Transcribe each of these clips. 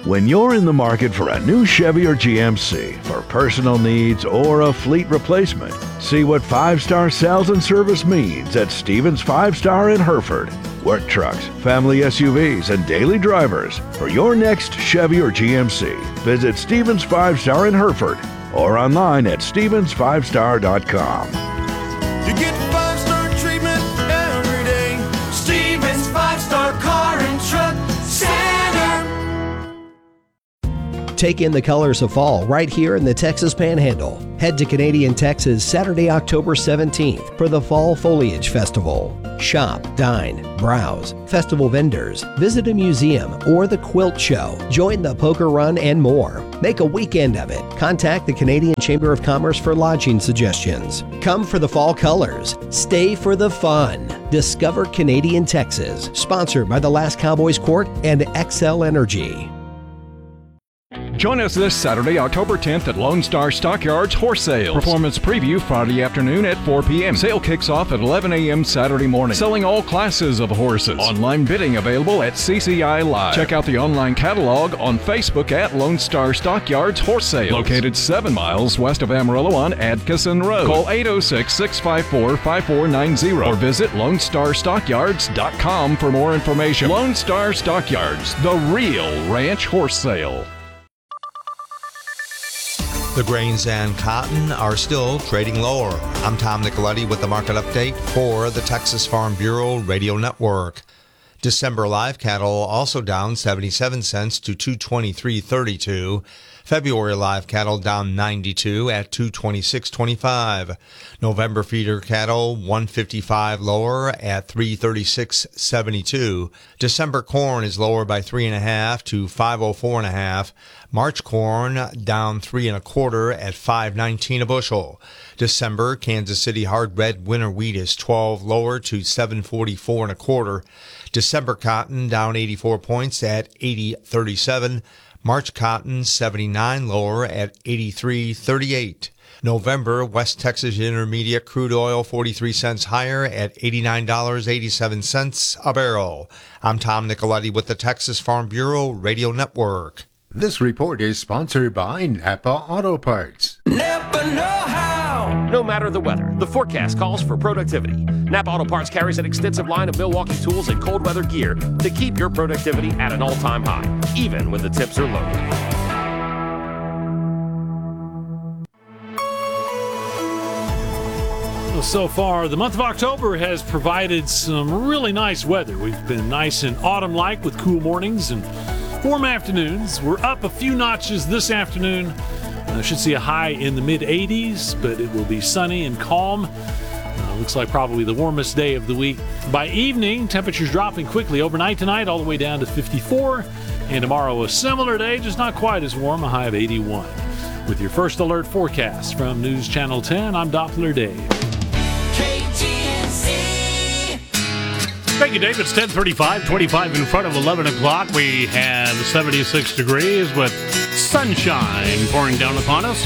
When you're in the market for a new Chevy or GMC for personal needs or a fleet replacement, see what 5-star sales and service means at Stevens 5-Star in Hereford. Work trucks, family SUVs, and daily drivers. For your next Chevy or GMC, visit Stevens 5-Star in Hereford or online at stevens5star.com. You get 5-star treatment every day. Stevens 5-Star Car and Truck Center. Take in the colors of fall right here in the Texas Panhandle. Head to Canadian Texas Saturday, October 17th for the Fall Foliage Festival. Shop, dine, browse, festival vendors, visit a museum or the quilt show, join the poker run and more. Make a weekend of it. Contact the Canadian Chamber of Commerce for lodging suggestions. Come for the fall colors. Stay for the fun. Discover Canadian Texas. Sponsored by the Last Cowboys Court and XL Energy. Join us this Saturday, October 10th at Lone Star Stockyards Horse Sales. Performance preview Friday afternoon at 4 p.m. Sale kicks off at 11 a.m. Saturday morning. Selling all classes of horses. Online bidding available at CCI Live. Check out the online catalog on Facebook at Lone Star Stockyards Horse Sales. Located 7 miles west of Amarillo on Adkisson Road. Call 806-654-5490 or visit LoneStarStockyards.com for more information. Lone Star Stockyards, the real ranch horse sale. The grains and cotton are still trading lower. I'm Tom Nicoletti with the market update for the Texas Farm Bureau Radio Network. December live cattle also down 77 cents to $223.32. February live cattle down 92 at $226.25. November feeder cattle 155 lower at $336.72. December corn is lower by 3.5 to $504.5. March corn down 3 1/4 at $5.19 a bushel. December Kansas City hard red winter wheat is 12 lower to $744 1/4. December cotton down 84 points at $80.37. March cotton 79 lower at $83.38. November West Texas Intermediate crude oil 43 cents higher at $89.87 a barrel. I'm Tom Nicoletti with the Texas Farm Bureau Radio Network. This report is sponsored by Napa Auto Parts. Napa know-how. No matter the weather, the forecast calls for productivity. Napa Auto Parts carries an extensive line of Milwaukee tools and cold weather gear to keep your productivity at an all-time high, even when the temps are low. Well, so far, the month of October has provided some really nice weather. We've been nice and autumn-like with cool mornings and warm afternoons. We're up a few notches this afternoon. Should see a high in the mid-80s, but it will be sunny and calm. Looks like probably the warmest day of the week. By evening, temperatures dropping quickly overnight tonight, all the way down to 54. And tomorrow, a similar day, just not quite as warm, a high of 81. With your first alert forecast from News Channel 10, I'm Doppler Dave. Thank you, Dave. It's 10:35, 25 in front of 11 o'clock. We have 76 degrees with sunshine pouring down upon us.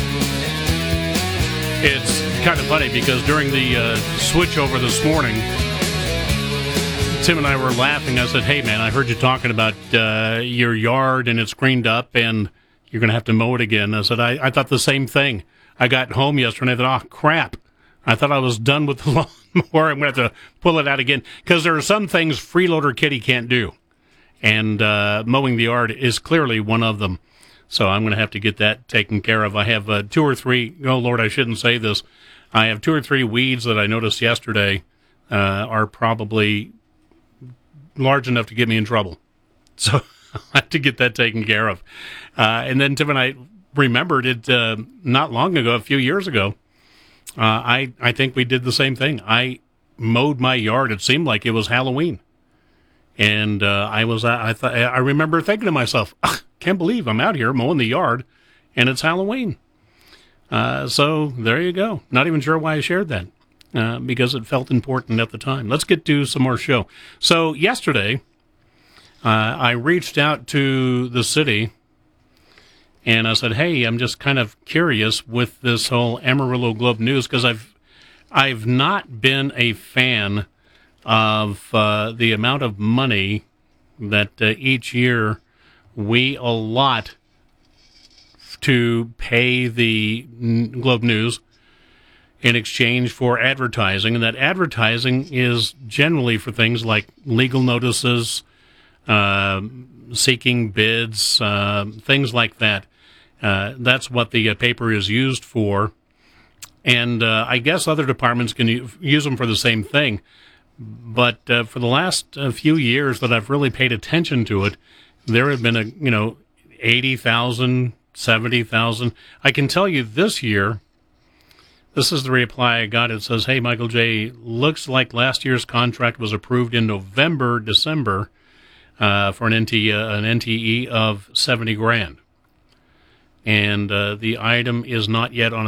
It's kind of funny because during the switch over this morning, Tim and I were laughing. I said, hey, man, I heard you talking about your yard and it's greened up and you're going to have to mow it again. I said, I thought the same thing. I got home yesterday and I thought, oh, crap. I thought I was done with the lawnmower. I'm going to have to pull it out again because there are some things Freeloader Kitty can't do. And mowing the yard is clearly one of them. So I'm going to have to get that taken care of. I have 2 or 3, oh, Lord, I shouldn't say this. I have 2 or 3 weeds that I noticed yesterday are probably large enough to get me in trouble. So I have to get that taken care of. And then Tim and I remembered it not long ago, a few years ago. I think we did the same thing. I mowed my yard. It seemed like it was Halloween. And I remember thinking to myself, can't believe I'm out here mowing the yard and it's Halloween. So there you go. Not even sure why I shared that because it felt important at the time. Let's get to some more show. So yesterday, I reached out to the city and I said, hey, I'm just kind of curious with this whole Amarillo Globe News because I've not been a fan of the amount of money that each year we allot to pay the Globe News in exchange for advertising, and that advertising is generally for things like legal notices, seeking bids, things like that. That's what the paper is used for. And I guess other departments can use them for the same thing. But for the last few years that I've really paid attention to it, there have been 80,000, 70,000. I can tell you this year, this is the reply I got. It says, "Hey, Michael J., looks like last year's contract was approved in November, December for an NTE of $70,000. And the item is not yet on